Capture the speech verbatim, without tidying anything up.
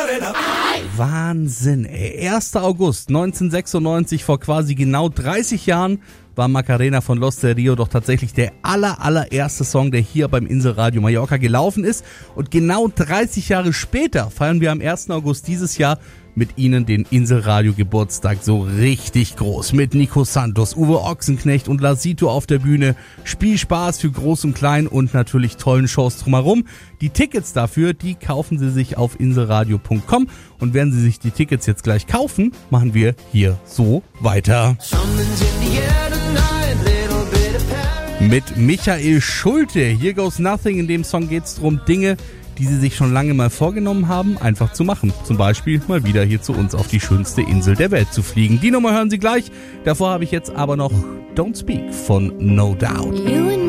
Macarena. Wahnsinn, ey. erster August neunzehnhundertsechsundneunzig, vor quasi genau dreißig Jahren, war Macarena von Los del Rio doch tatsächlich der aller, allererste Song, der hier beim Inselradio Mallorca gelaufen ist. Und genau dreißig Jahre später feiern wir am ersten August dieses Jahr mit Ihnen den Inselradio Geburtstag so richtig groß. Mit Nico Santos, Uwe Ochsenknecht und Lasito auf der Bühne. Spielspaß für Groß und Klein und natürlich tollen Shows drumherum. Die Tickets dafür, die kaufen Sie sich auf inselradio punkt com. Und werden Sie sich die Tickets jetzt gleich kaufen, machen wir hier so weiter. Mit Michael Schulte. Here Goes Nothing. In dem Song geht es darum, Dinge, die Sie sich schon lange mal vorgenommen haben, einfach zu machen. Zum Beispiel mal wieder hier zu uns auf die schönste Insel der Welt zu fliegen. Die Nummer hören Sie gleich. Davor habe ich jetzt aber noch Don't Speak von No Doubt.